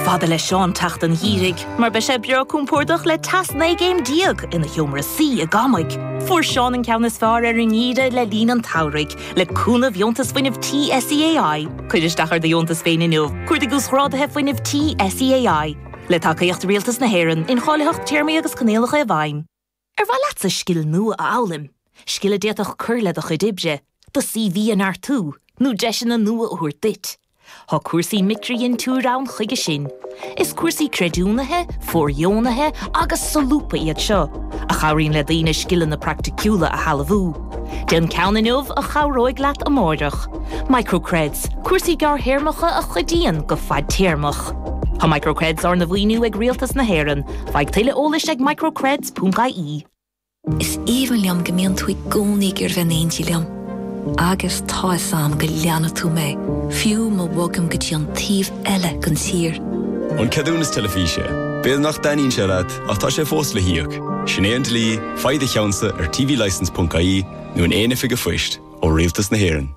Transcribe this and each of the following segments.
Fada le Sean tachtan hírig, mar be sé beo cúmpórdach le tasna géim diag ina hiomra sí a gamaig. Fuair Sean an ceannas fear an íre le lín an taurig, le cúna bhiontas foiineh TSEAI. Cuidir dachar de bhiontas féin inniu, cuir de gús rádathe foiineh TSEAI. Le tacaíocht rialtas na héireann, in cháileacht tíirmí agus canéalacha a bhaim. Bhá leat a scill nua a álim. Scill a déatach curla a chudibse, do CV an artú, nó deis na nua a thuair dit. Tá cuasaí micríonn tú rán chuige sin. Is cuasaí creadúnathe, fóriónathe agus salúpa iad seo, a chairíonn le daoine scileann na practicúla a halamhú. Den ceannainmh a chairóig leat a mórdach. Microcreds, cuasaí gar héirmeacha a chuidíonn go fad téirmach. Tá microcreds ar na bhíniú ag rialtas na héireann, feadh tuile eolais ag microcreds.ie. Is even liam gemeen tú gcónaí gur bheith liam. Agus tá sam go leanna tú mé, fiú má bhagam go dtí an tíomh eile gan tír. An ceadúnas telefíse, béad nach daoín se leat ach tá sé fós le hiíoch. Sinnéant lí, faid a cheansa ar tvlicense.ie nó an éana fiige foiist ó rialtas na héireann.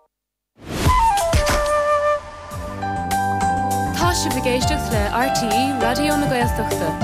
Tá si bhgéisteach le RTE Radio na Gaeltachta.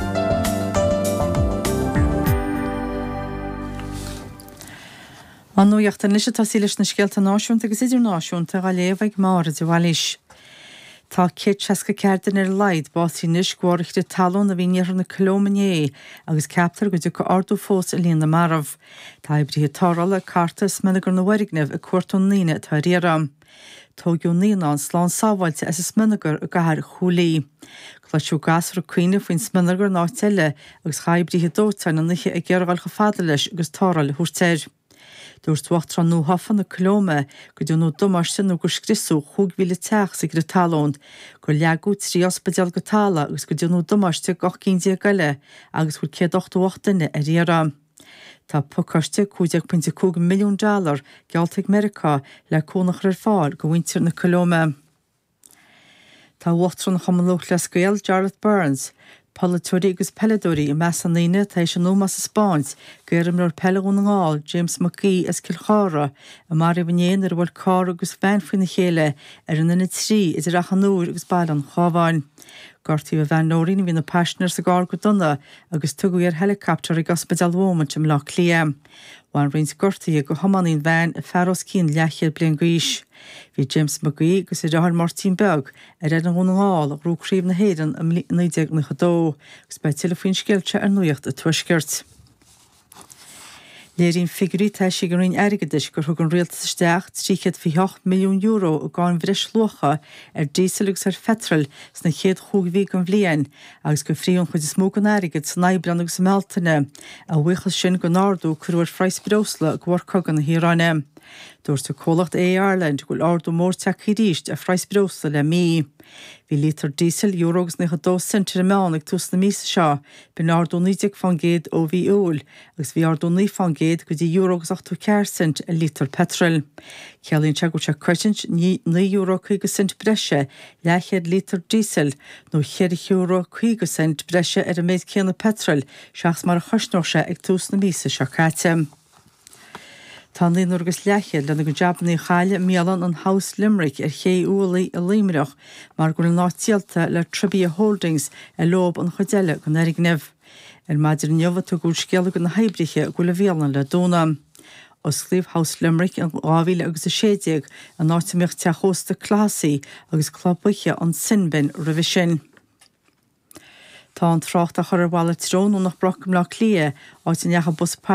An nuachtain leis tá sí leis na scialta náisiúnta agus idir náisiúnta a léomhaigh mar a bhhailís. Tá céad seasca ceardan ar leid bátí níos gcóirichta talún a bhíonar na Colómané agus ceaptar go dtí go ardú fós a líon na marmh. Tá brithe tárála cartas mena gur na bharignamh a cuairtún líine tá riaram. Tógiú níán slán sábhailte as is minigur a gahar chulaí. Chluisiú gasar a cuioine faoin sminigur náteile agus chaibrithe dótein na nithe a ggéargáil go fada leis agus tárála thuirteir. Dúirt tuachtar an nó hafan na Colóma go dú nó dumarsin nó gur scrisú chúgmhíle teach sa gur talónt, gur leagú trí ospadeal go tála agus go dú nó dumarste gach cíndí gaile agus gur céad 8 duine a riara. Tá pucarte $2.2 milliún gealtaigh America le cónach ar fáil go bhaintear na Colóma. Tá uachtar an chamanlóch le scail Jarlath Burns, Polatúirí agus Peladúirí i measanaine tá sé nómas a Spáins, gairim ar Pelaún an gáil James McGee as Kilchara, a mar bhanéan ar bhfuil cá agus bhain faoin na chéile ar an ina trí is ar achanúir agus bailán chábhain. Gortaí a bhain nóirín hí na passionar sa gár go donna agus tugadh ar helicopter ag ospidal Bhómant im lá Clia. Bhain rins gortaí go homanín bhain a fearros cín lechiad blian gríis. Bhí James McGee agus i rahar Martin Beg ar an gháil a rúchríomh na héireann am 1992 agus bei tilefón sciilte ar nuacht a tuisgirt. Léirín figurí tá sé gur rion aigeis gur thug an rialtas isteach €3.8 milliún a gáin bhris lucha ar dísel agus ar fetril sna chéad chúgahí an bhliain agus go fríún chud is mó an aigid san naibrean agus meltaine a bhuichas sin go nárdú curúir freisbrósla go bhharcogan na híráine. Dúirt cólacht Ireland goil ardú mór teach ríist a freisbrósla le mí. Bhí lítar dísel €2 na 2 cent meánnig tús na mísa seo, bin ardú 90 fangéad ó bhí úl, agus bhí ardú 9 fangéad go dtí €8 cent a lítar petrol. Cealaíonn te go te cuitint €9 cent breise lechiad lítar dísel nó €4 cent breise ar a méid céanna petrol, seachas mar a chosnóise ag tús na mísa seo caite. Tá líon agus lechiad lena go deabannaí chaile méalan an House Limerick ar ché ualaí a líimireach mar gur an náitialta le Tribia Holdings a lob an chodeile go nerignebh. Ar maidir neomha tú gúil sciala go na heibrithe go le bhéalan le dóna. Os scríomh House Limerick an 2016 an náitimeocht teachósta clásaí agus clopaiche an sinbin revision. Tá an trácht a chur bhla trón ó nach bracham le Clia áit in necha bus